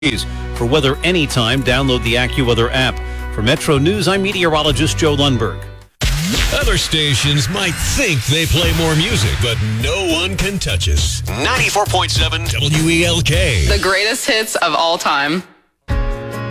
For weather anytime, download the AccuWeather app. For Metro News, I'm meteorologist Joe Lundberg. Other stations might think they play more music, but no one can touch us. 94.7 WELK. The greatest hits of all time.